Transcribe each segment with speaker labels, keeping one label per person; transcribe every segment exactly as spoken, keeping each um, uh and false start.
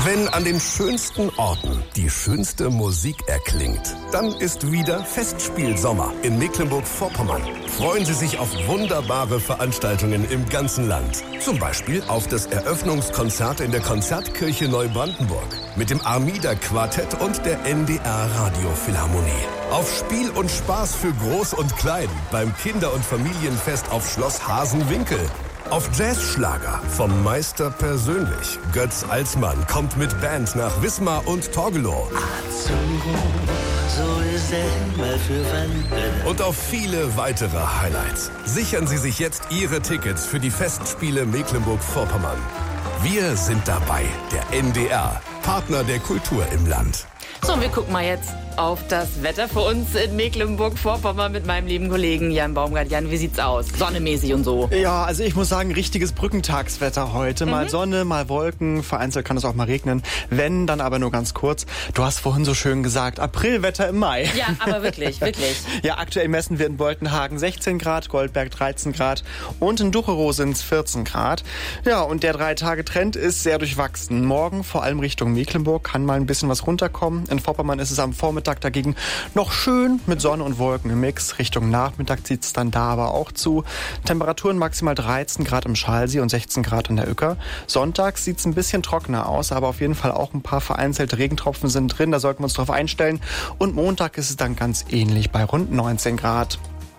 Speaker 1: Wenn an den schönsten Orten die schönste Musik erklingt, dann ist wieder Festspielsommer in Mecklenburg-Vorpommern. Freuen Sie sich auf wunderbare Veranstaltungen im ganzen Land. Zum Beispiel auf das Eröffnungskonzert in der Konzertkirche Neubrandenburg mit dem Armida-Quartett und der N D R-Radiophilharmonie. Auf Spiel und Spaß für Groß und Klein beim Kinder- und Familienfest auf Schloss Hasenwinkel. Auf Jazzschlager vom Meister persönlich. Götz Alsmann kommt mit Band nach Wismar und Torgelow. Und auf viele weitere Highlights. Sichern Sie sich jetzt Ihre Tickets für die Festspiele Mecklenburg-Vorpommern. Wir sind dabei, der N D R, Partner der Kultur im Land.
Speaker 2: So, wir gucken mal jetzt auf das Wetter für uns in Mecklenburg-Vorpommern mit meinem lieben Kollegen Jan Baumgart. Jan, wie sieht's aus? Sonnemäßig und so.
Speaker 3: Ja, also ich muss sagen, richtiges Brückentagswetter heute. Mal mhm. Sonne, mal Wolken, vereinzelt kann es auch mal regnen. Wenn, dann aber nur ganz kurz. Du hast vorhin so schön gesagt, Aprilwetter im Mai.
Speaker 2: Ja, aber wirklich, wirklich.
Speaker 3: Ja, aktuell messen wir in Boltenhagen sechzehn Grad, Goldberg dreizehn Grad und in Ducherow sind es vierzehn Grad. Ja, und der Drei-Tage-Trend ist sehr durchwachsen. Morgen, vor allem Richtung Mecklenburg, kann mal ein bisschen was runterkommen. In Vorpommern ist es am Vormittag dagegen noch schön mit Sonne und Wolken im Mix. Richtung Nachmittag zieht es dann da aber auch zu. Temperaturen maximal dreizehn Grad im Schalsee und sechzehn Grad in der Uecker. Sonntags sieht es ein bisschen trockener aus, aber auf jeden Fall auch ein paar vereinzelte Regentropfen sind drin. Da sollten wir uns drauf einstellen. Und Montag ist es dann ganz ähnlich bei rund neunzehn Grad.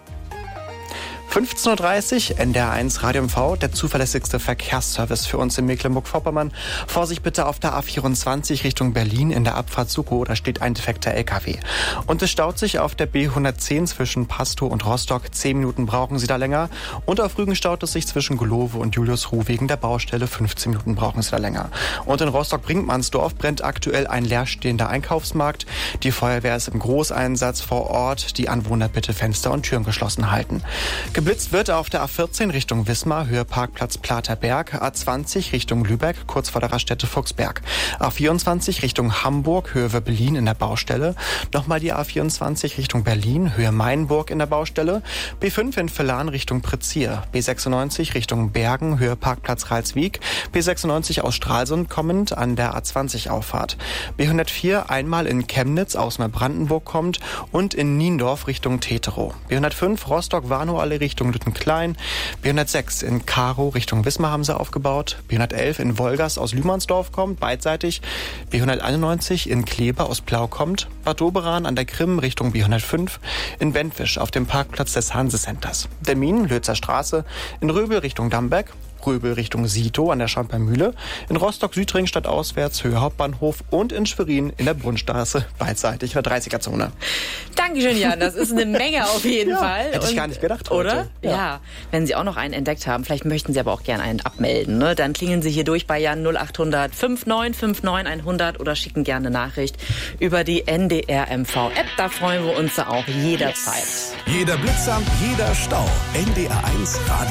Speaker 3: fünfzehn Uhr dreißig, N D R eins Radio M V, der zuverlässigste Verkehrsservice für uns in Mecklenburg-Vorpommern. Vorsicht bitte auf der A vierundzwanzig Richtung Berlin in der Abfahrt Sukow, da steht ein defekter L K W. Und es staut sich auf der B hundertzehn zwischen Pastow und Rostock. Zehn Minuten brauchen Sie da länger. Und auf Rügen staut es sich zwischen Golowe und Juliusruh wegen der Baustelle. fünfzehn Minuten brauchen Sie da länger. Und in Rostock-Brinkmannsdorf brennt aktuell ein leerstehender Einkaufsmarkt. Die Feuerwehr ist im Großeinsatz vor Ort. Die Anwohner bitte Fenster und Türen geschlossen halten. Geblitzt wird auf der A vierzehn Richtung Wismar, Höhe Parkplatz Platerberg, A zwanzig Richtung Lübeck, kurz vor der Raststätte Fuchsberg, A vierundzwanzig Richtung Hamburg, Höhe Wöbbelin in der Baustelle, nochmal die A vierundzwanzig Richtung Berlin, Höhe Mainburg in der Baustelle, B fünf in Villan Richtung Prezier, B sechsundneunzig Richtung Bergen, Höhe Parkplatz Ralswiek, B sechsundneunzig aus Stralsund kommend an der A zwanzig Auffahrt, B hundertvier einmal in Chemnitz aus Neubrandenburg kommt und in Niendorf Richtung Teterow, B hundertfünf Rostock-Warnow-Allee Richtung Lüttenklein, B hundertsechs in Karow Richtung Wismar haben sie aufgebaut, B hundertelf in Wolgast aus Lühmannsdorf kommt, beidseitig, B hunderteinundneunzig in Kleber aus Plau kommt, Bad Doberan an der Krim Richtung B hundertfünf, in Wendwisch auf dem Parkplatz des Hanse-Centers, Demmin, Lötzer Straße, in Röbel Richtung Damberg, Röbel Richtung Sito an der Schamper-Mühle, in Rostock-Südring stadtauswärts, Höhe Hauptbahnhof und in Schwerin in der Brunnstraße, beidseitig in der dreißiger-Zone.
Speaker 2: Dankeschön, Jan. Das ist eine Menge auf jeden
Speaker 3: ja,
Speaker 2: Fall.
Speaker 3: Hätte ich
Speaker 2: und,
Speaker 3: gar nicht gedacht heute.
Speaker 2: Oder? Ja. ja. Wenn Sie auch noch einen entdeckt haben, vielleicht möchten Sie aber auch gerne einen abmelden, ne? Dann klingeln Sie hier durch bei Jan null acht hundert neunundfünfzig neunundfünfzig hundert oder schicken gerne eine Nachricht über die N D R M V-App. Da freuen wir uns auch jederzeit.
Speaker 1: Yes. Jeder Blitzer, jeder Stau. N D R eins Radio.